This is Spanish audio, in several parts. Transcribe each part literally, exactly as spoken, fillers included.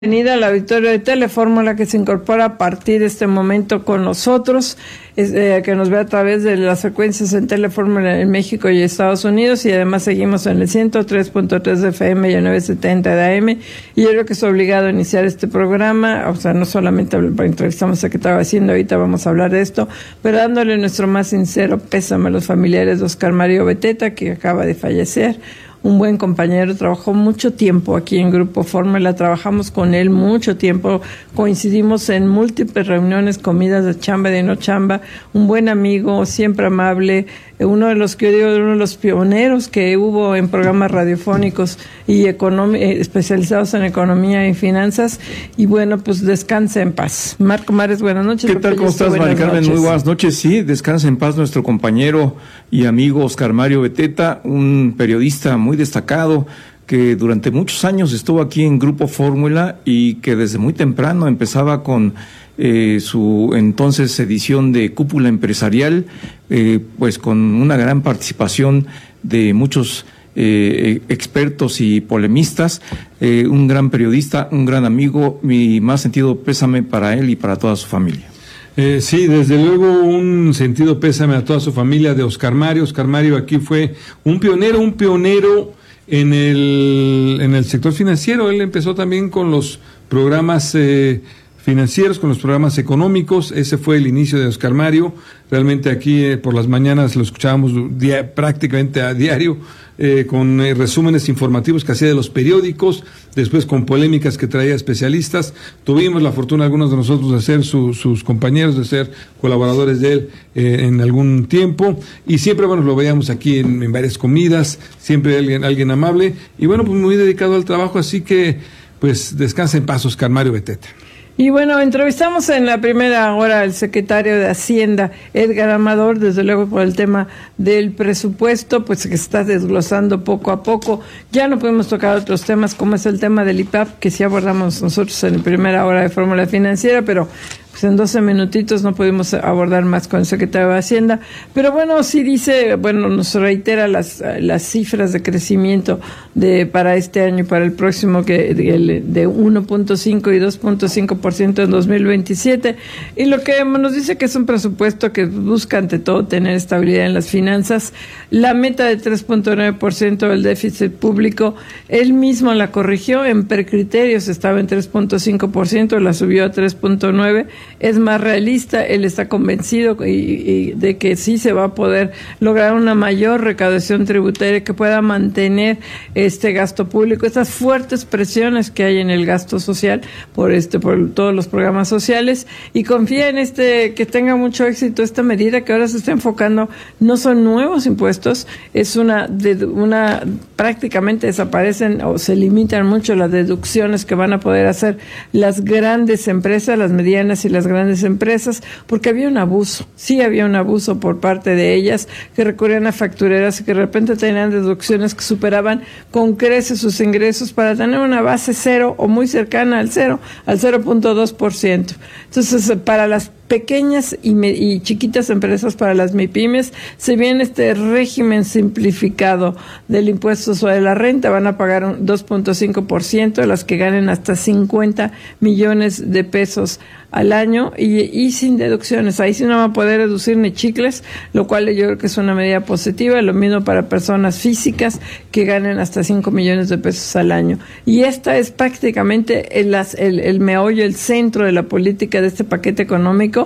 Bienvenida al auditorio de Telefórmula que se incorpora a partir de este momento con nosotros, es, eh, que nos ve a través de las frecuencias en Telefórmula en México y Estados Unidos, y además seguimos en el ciento tres punto tres de F M y el novecientos setenta de A M, y yo creo que es obligado a iniciar este programa, o sea, no solamente entrevistamos a qué estaba haciendo, ahorita vamos a hablar de esto, pero dándole nuestro más sincero pésame a los familiares de Oscar Mario Beteta, que acaba de fallecer. Un buen compañero, trabajó mucho tiempo aquí en Grupo Fórmula, trabajamos con él mucho tiempo, coincidimos en múltiples reuniones, comidas de chamba y de no chamba, un buen amigo, siempre amable, uno de los que yo digo, uno de los pioneros que hubo en programas radiofónicos y econom- especializados en economía y finanzas, y bueno, pues descanse en paz. Marco Mares, buenas noches. ¿Qué tal? ¿Cómo estás, Mari Carmen? Muy buenas noches. Sí, descanse en paz nuestro compañero y amigo Oscar Mario Beteta, un periodista muy destacado que durante muchos años estuvo aquí en Grupo Fórmula y que desde muy temprano empezaba con eh, su entonces edición de Cúpula Empresarial, eh, pues con una gran participación de muchos eh, expertos y polemistas, eh, un gran periodista, un gran amigo. Mi más sentido pésame para él y para toda su familia. Eh, sí, desde luego un sentido pésame a toda su familia de Oscar Mario. Oscar Mario aquí fue un pionero, un pionero en el, en el sector financiero. Él empezó también con los programas eh, financieros, con los programas económicos. Ese fue el inicio de Oscar Mario. Realmente aquí eh, por las mañanas lo escuchábamos dia- prácticamente a diario, eh, con eh, resúmenes informativos que hacía de los periódicos, después con polémicas que traía especialistas. Tuvimos la fortuna algunos de nosotros de ser su, sus compañeros, de ser colaboradores de él eh, en algún tiempo, y siempre, bueno, lo veíamos aquí en, en varias comidas, siempre alguien, alguien amable, y bueno, pues muy dedicado al trabajo, así que pues descansa en paz Oscar Mario Beteta. Y bueno, entrevistamos en la primera hora al secretario de Hacienda, Edgar Amador, desde luego por el tema del presupuesto, pues que se está desglosando poco a poco. Ya no podemos tocar otros temas como es el tema del I P A P, que sí abordamos nosotros en la primera hora de Fórmula Financiera, pero pues en doce minutitos no pudimos abordar más con el secretario de Hacienda. Pero bueno, sí dice, bueno, nos reitera las las cifras de crecimiento de para este año y para el próximo, que de, de uno punto cinco y dos punto cinco por ciento en dos mil veintisiete, y lo que nos dice que es un presupuesto que busca ante todo tener estabilidad en las finanzas. La meta de tres punto nueve por ciento del déficit público, él mismo la corrigió, en precriterios estaba en tres punto cinco por ciento, la subió a tres punto nueve por ciento. Es más realista, él está convencido y, y de que sí se va a poder lograr una mayor recaudación tributaria que pueda mantener este gasto público, estas fuertes presiones que hay en el gasto social por este por todos los programas sociales, y confía en este que tenga mucho éxito esta medida que ahora se está enfocando. No son nuevos impuestos, es una de, una prácticamente desaparecen o se limitan mucho las deducciones que van a poder hacer las grandes empresas, las medianas y las grandes empresas, porque había un abuso, sí había un abuso por parte de ellas, que recurrían a factureras y que de repente tenían deducciones que superaban con creces sus ingresos para tener una base cero o muy cercana al cero, al cero punto dos por ciento. Entonces, para las pequeñas y, me, y chiquitas empresas, para las MIPYMES, se viene este régimen simplificado del impuesto sobre la renta, van a pagar un dos punto cinco por ciento, las que ganen hasta cincuenta millones de pesos al año, y, y sin deducciones. Ahí sí no va a poder deducir ni chicles, lo cual yo creo que es una medida positiva. Lo mismo para personas físicas que ganen hasta cinco millones de pesos al año. Y esta es prácticamente el, el, el meollo, el centro de la política de este paquete económico: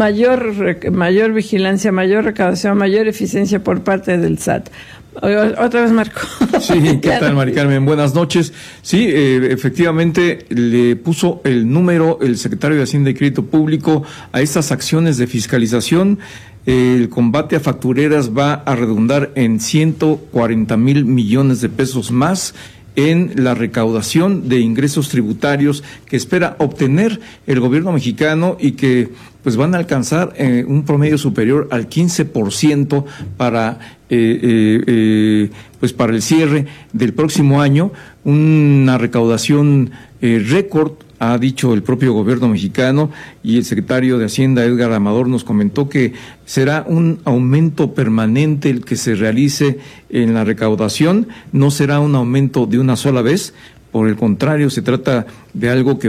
mayor, mayor vigilancia, mayor recaudación, mayor eficiencia por parte del S A T. Otra vez, Marco. Sí, ¿qué tal, Mari Carmen? Buenas noches. Sí, eh, efectivamente le puso el número el secretario de Hacienda y Crédito Público a estas acciones de fiscalización. El combate a factureras va a redundar en ciento cuarenta mil millones de pesos más en la recaudación de ingresos tributarios que espera obtener el gobierno mexicano, y que pues van a alcanzar eh, un promedio superior al quince por ciento para eh, eh, eh, pues para el cierre del próximo año, una recaudación eh, récord, ha dicho el propio gobierno mexicano, y el secretario de Hacienda, Edgar Amador, nos comentó que será un aumento permanente el que se realice en la recaudación, no será un aumento de una sola vez, Por el contrario, se trata de algo que